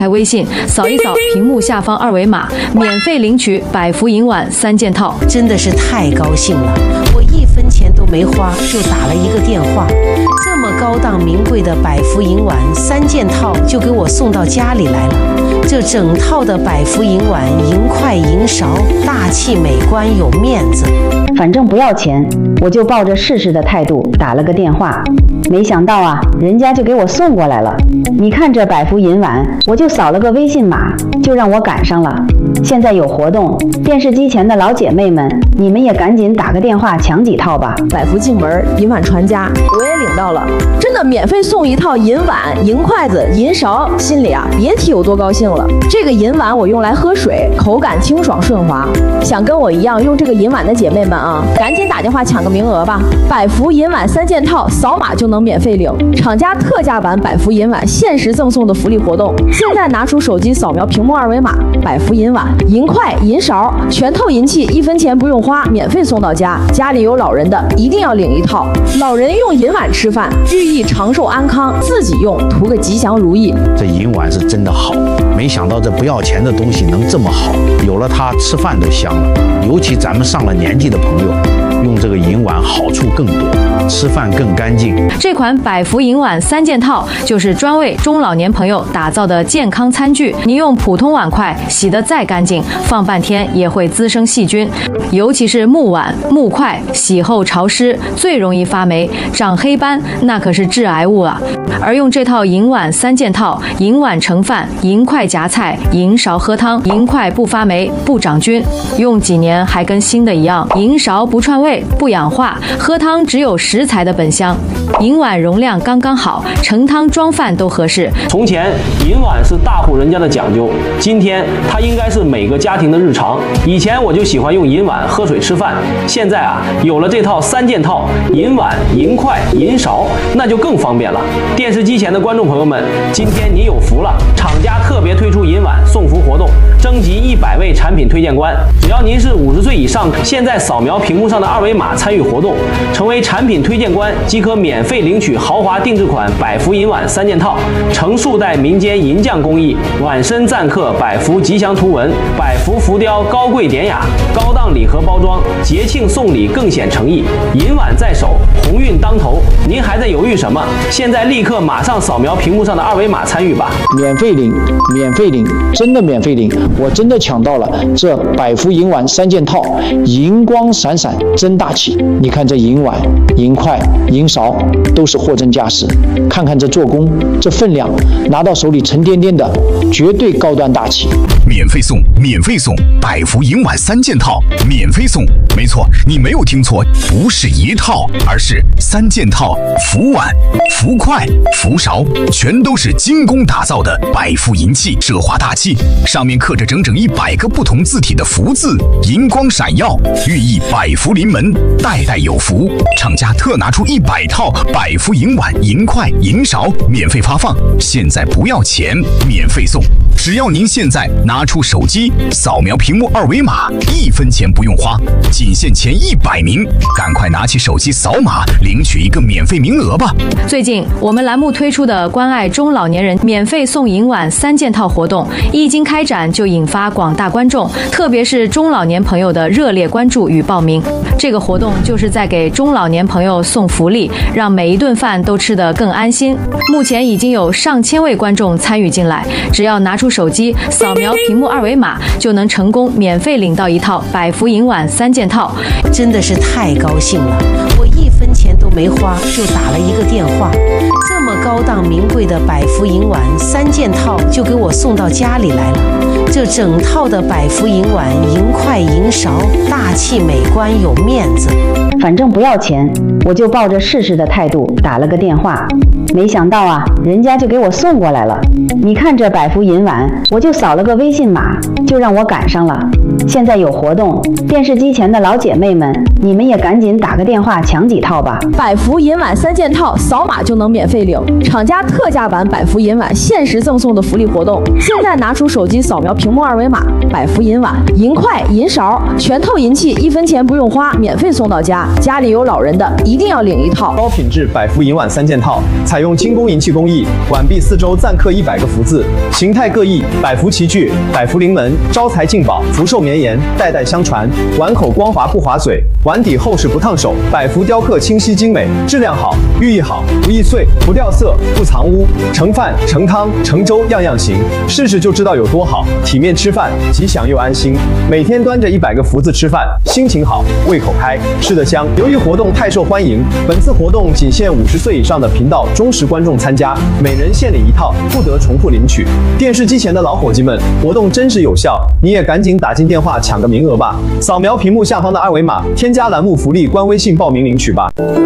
开微信，扫一扫屏幕下方二维码，免费领取百福银碗3件套， 真的是太高兴了！我1分钱都没花，就打了一个电话，这么高档名贵的百福银碗3件套就给我送到家里来了。这整套的百福银碗，银筷银勺，大气美观有面子。 反正不要钱，我就抱着试试的态度打了个电话，没想到啊，人家就给我送过来了。你看这百福银碗，我就扫了个微信码，就让我赶上了。现在有活动，电视机前的老姐妹们，你们也赶紧打个电话抢几套吧。 百福进门，银碗传家，我也领到了，真的免费送一套银碗、银筷子、银勺，心里啊别提有多高兴了。这个银碗我用来喝水，口感清爽顺滑。想跟我一样用这个银碗的姐妹们啊，赶紧打电话抢个名额吧！百福银碗3件套，扫码就能免费领，厂家特价版百福银碗限时赠送的福利活动。现在拿出手机扫描屏幕二维码，百福银碗、银筷、银勺全套银器1分钱不用花，免费送到家。家里有老人的一定要领一套，老人用银碗吃饭，寓意长寿安康；自己用图个吉祥如意。 这银碗是真的好，没想到这不要钱的东西能这么好，有了它吃饭都香了。尤其咱们上了年纪的朋友，用这个银碗好处更多，吃饭更干净。 这款百福银碗3件套就是专为中老年朋友打造的健康餐具。你用普通碗筷洗得再干净，放半天也会滋生细菌，尤其是木碗、木筷，洗后潮湿，最容易发霉、长黑斑，那可是致癌物啊。而用这套银碗3件套，银碗盛饭，银筷夹菜，银勺喝汤，银筷不发霉、不长菌，用几年还跟新的一样。银勺不串味、不氧化，喝汤只有食材的本香。银碗容量刚刚好，盛汤装饭都合适。 从前银碗是大户人家的讲究，今天它应该是每个家庭的日常。以前我就喜欢用银碗喝水吃饭，现在啊有了这套3件套，银碗、银筷、银勺，那就更方便了。电视机前的观众朋友们，今天您有福了，厂家特别推出银碗送福活动，征集100位产品推荐官，只要您是50岁以上，现在扫描屏幕上的二维码参与活动，成为产品推荐官即可免费领取豪华定制款百福银碗3件套，成数代民间银匠工艺，碗身錾刻百福吉祥图文，百福浮雕高贵典雅，高档礼盒包装，节庆送礼更显诚意。银碗在手，鸿运当头，您还在犹豫什么？现在立刻马上扫描屏幕上的二维码参与吧！ 免费领，免费领，真的免费领！我真的抢到了这百福银碗3件套，银光闪闪，真大气！你看这银碗、银筷、银勺都是货真价实，看看这做工，这分量，拿到手里沉甸甸的，绝对高端大气。 免费送，免费送，百福银碗3件套，免费送！没错，你没有听错，不是一套，而是3件套，福碗、福筷、福勺，全都是精工打造的百福银器，奢华大气，上面刻着整整100个不同字体的福字，银光闪耀，寓意百福临门，代代有福。厂家特拿出100套百福银碗、银筷、银勺免费发放，现在不要钱，免费送。只要您现在拿出手机扫描屏幕二维码，1分钱不用花，仅限前100名，赶快拿起手机扫码领取一个免费名额吧。 最近我们栏目推出的关爱中老年人免费送银碗3件套活动一经开展，就引发广大观众，特别是中老年朋友的热烈关注与报名。这个活动就是在给中老年朋友送福利，让每一顿饭都吃得更安心。目前已经有上千位观众参与进来，只要拿出手机扫描屏幕二维码，就能成功免费领到一套百福银碗3件套， 真的是太高兴了！我1分钱都没花，就打了一个电话，这么高档名贵的百福银碗3件套就给我送到家里来了。这整套的百福银碗、银筷、银勺，大气美观有面子。 反正不要钱，我就抱着试试的态度打了个电话，没想到啊，人家就给我送过来了。你看这百福银碗，我就扫了个微信码，就让我赶上了。 现在有活动，电视机前的老姐妹们，你们也赶紧打个电话抢几套吧。 百福银碗3件套，扫码就能免费领，厂家特价版百福银碗限时赠送的福利活动。现在拿出手机扫描屏幕二维码，百福银碗、银筷、银勺，全套银器1分钱不用花，免费送到家。家里有老人的一定要领一套。 高品质百福银碗3件套，采用精工银器工艺，碗壁4周暂刻100个福字，形态各异，百福齐聚，百福临门，招财进宝，福寿绵延，代代相传。碗口光滑不划嘴，碗底厚实不烫手，百福雕刻清晰精美，质量好，寓意好，不易碎，不掉色，不藏污，盛饭、盛汤、盛粥样样行，试试就知道有多好。体面吃饭，吉祥又安心，每天端着100个福字吃饭，心情好，胃口开，吃得香。由于活动太受欢迎，本次活动仅限50岁以上的频道忠实观众参加，每人限领1套，不得重复领取。电视机前的老伙计们，活动真实有效，你也赶紧打进电话抢个名额吧！扫描屏幕下方的二维码，添加栏目福利官微信报名领取吧。